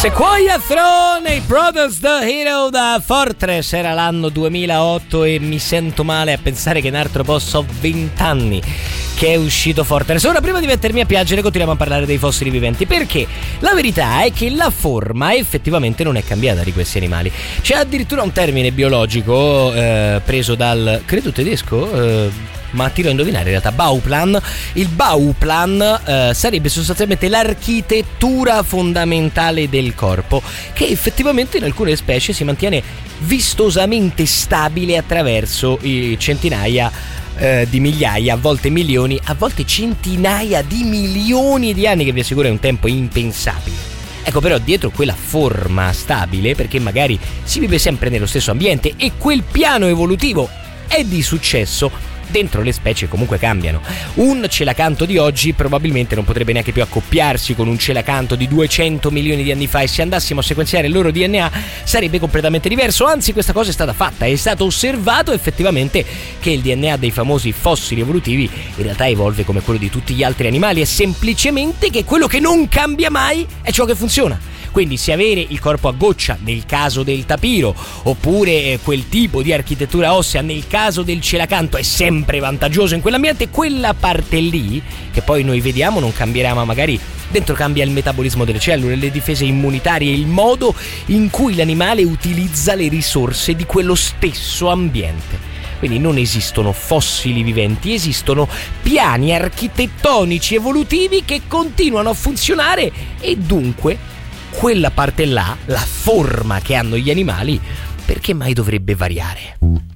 Sequoia Throne, i Brothers The Hero da Fortress. Era l'anno 2008 e mi sento male a pensare che in altro po' so 20 anni che è uscito Fortress. Ora, prima di mettermi a piangere, continuiamo a parlare dei fossili viventi, perché la verità è che la forma effettivamente non è cambiata di questi animali. C'è addirittura un termine biologico preso dal, credo tedesco, ma tiro a indovinare in realtà, Bauplan. Il Bauplan sarebbe sostanzialmente l'architettura fondamentale del corpo, che effettivamente in alcune specie si mantiene vistosamente stabile attraverso centinaia di migliaia, a volte milioni, a volte centinaia di milioni di anni, che vi assicuro è un tempo impensabile. Ecco, però dietro quella forma stabile, perché magari si vive sempre nello stesso ambiente e quel piano evolutivo è di successo, dentro le specie comunque cambiano. Un celacanto di oggi probabilmente non potrebbe neanche più accoppiarsi con un celacanto di 200 milioni di anni fa, e se andassimo a sequenziare il loro DNA sarebbe completamente diverso. Anzi, questa cosa è stata fatta, è stato osservato effettivamente che il DNA dei famosi fossili evolutivi in realtà evolve come quello di tutti gli altri animali, è semplicemente che quello che non cambia mai è ciò che funziona. Quindi se avere il corpo a goccia nel caso del tapiro, oppure quel tipo di architettura ossea nel caso del celacanto, è sempre vantaggioso in quell'ambiente, quella parte lì che poi noi vediamo non cambierà, ma magari dentro cambia il metabolismo delle cellule, le difese immunitarie, il modo in cui l'animale utilizza le risorse di quello stesso ambiente. Quindi non esistono fossili viventi, esistono piani architettonici evolutivi che continuano a funzionare, e dunque quella parte là, la forma che hanno gli animali, perché mai dovrebbe variare?